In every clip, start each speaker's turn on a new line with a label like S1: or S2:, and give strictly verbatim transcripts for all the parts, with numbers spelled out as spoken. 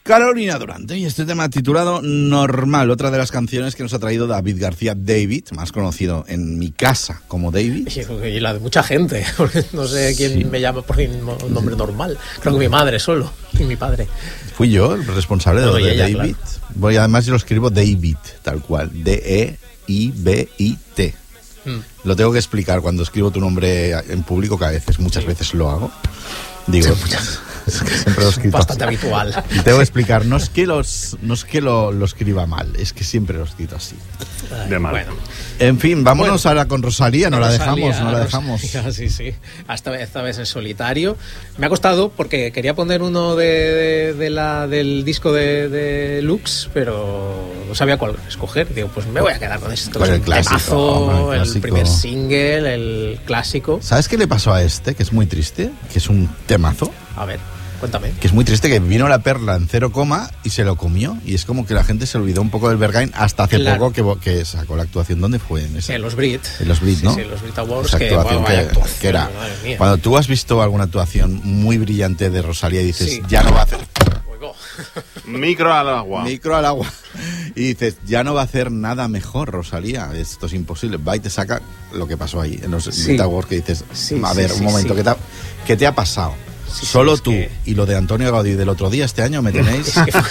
S1: Carolina Durante, y este tema titulado Normal, otra de las canciones que nos ha traído David García David, más conocido en mi casa como David.
S2: Y la de mucha gente, porque no sé quién sí. me llama por un nombre normal. Creo que mi madre solo, y mi padre.
S1: Fui yo el responsable bueno, de lo de ella, David.
S2: Claro.
S1: Bueno, y además yo lo escribo David, tal cual, D E I B I T. Hmm. Lo tengo que explicar cuando escribo tu nombre en público, que a veces, muchas sí. veces lo hago. Digo, sí, muchas... Es que siempre lo he escrito
S2: bastante
S1: así.
S2: Habitual.
S1: Y tengo que explicar, no es que, los, no es que lo, lo escriba mal, es que siempre lo he escrito así.
S2: Ay, de mal. Bueno.
S1: En fin, vámonos bueno, ahora con Rosalía, no
S2: Rosalía,
S1: la dejamos, no la dejamos.
S2: Rosalía, sí, sí. Esta vez, esta vez en solitario. Me ha costado porque quería poner uno de, de, de la, del disco de, de Lux, pero no sabía cuál escoger. Digo, pues me voy a quedar con esto.
S1: Con el clásico,
S2: temazo,
S1: hombre, el clásico.
S2: El primer single, el clásico.
S1: ¿Sabes qué le pasó a este? Que es muy triste, que es un temazo.
S2: A ver. Cuéntame.
S1: Que es muy triste, que vino la Perla en cero coma y se lo comió. Y es como que la gente se olvidó un poco del Berghain hasta hace claro. poco que, que sacó la actuación. ¿Dónde fue? En, esa?
S2: en los Brit.
S1: En los Brit, ¿no?
S2: Sí, sí, en los Brit Awards.
S1: Esa
S2: que,
S1: actuación,
S2: bueno,
S1: que,
S2: actuación,
S1: que era. Cuando tú has visto alguna actuación muy brillante de Rosalía y dices, sí. ya no va a hacer...
S3: Micro al agua.
S1: Micro al agua. Y dices, ya no va a hacer nada mejor Rosalía. Esto es imposible. Va y te saca lo que pasó ahí en los sí. Brit Awards, que dices,
S2: sí,
S1: a ver,
S2: sí,
S1: un momento,
S2: sí.
S1: ¿qué te ha, qué te ha pasado? Sí, Solo sí, tú que... y lo de Antonio Gaudí del otro día, este año, ¿me tenéis?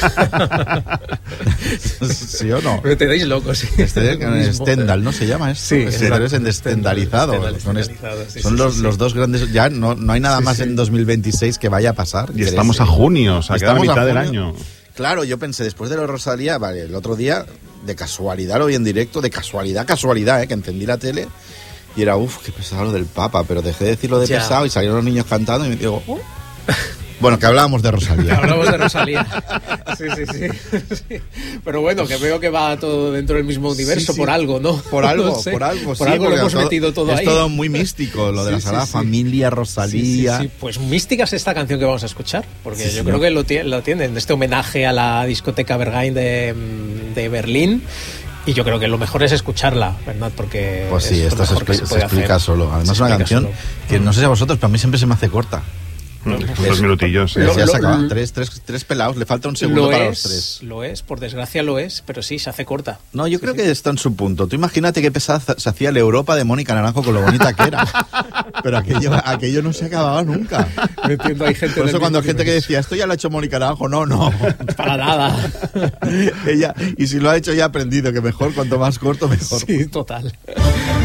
S1: ¿Sí o no?
S2: Me tenéis locos, sí.
S1: Este, en Stendhal, ¿no se llama esto?
S2: Sí,
S1: es en Estendalizado. Son, est
S2: sí,
S1: son
S2: sí,
S1: los,
S2: sí.
S1: los dos grandes... Ya no, no hay nada sí, más sí. en dos mil veintiséis que vaya a pasar.
S3: Y estamos a junio, o sea, queda mitad del año.
S1: Claro, yo pensé, después de lo de Rosalía, vale, el otro día, de casualidad lo vi en directo, de casualidad, casualidad, ¿eh? Que encendí la tele... Y era, uff, qué pesado lo del Papa, pero dejé de decir lo de ya. pesado y salieron los niños cantando y me digo, oh. Bueno, que hablábamos de Rosalía.
S2: Hablamos de Rosalía. Sí, sí, sí, sí. Pero bueno, que veo que va todo dentro del mismo universo, sí, sí. por algo, ¿no?
S1: Por algo,
S2: no sé.
S1: por algo,
S2: Por
S1: sí,
S2: algo lo hemos
S1: todo,
S2: metido todo
S1: es
S2: ahí.
S1: Es todo muy místico, lo de sí, la Sagrada sí, Familia, Rosalía.
S2: Sí, sí, sí. Pues mística es esta canción que vamos a escuchar, porque
S1: sí,
S2: yo
S1: sí,
S2: creo
S1: no.
S2: que lo, lo tienen, este homenaje a la discoteca Berghain de, de Berlín. Y yo creo que lo mejor es escucharla, ¿verdad? Porque
S1: pues sí,
S2: es
S1: esto se, expl se, se explica hacer. solo. Además es una canción solo. que no sé si a vosotros, pero a mí siempre se me hace corta.
S3: Dos minutillos. Sí.
S1: Lo, ya lo, se acaba. Tres, tres, tres pelados, le falta un segundo para
S2: es,
S1: los tres.
S2: Lo es, por desgracia lo es, pero sí, se hace corta.
S1: No, yo
S2: sí,
S1: creo
S2: sí.
S1: que está en su punto. Tú imagínate qué pesada se hacía la Europa de Mónica Naranjo con lo bonita que era. Pero aquello, aquello no se acababa nunca.
S2: Me entiendo, hay gente
S1: por eso cuando hay gente que decía, esto ya lo ha hecho Mónica Naranjo, no, no.
S2: Para nada.
S1: Ella, y si lo ha hecho ya ha aprendido que mejor, cuanto más corto, mejor.
S2: Sí, total.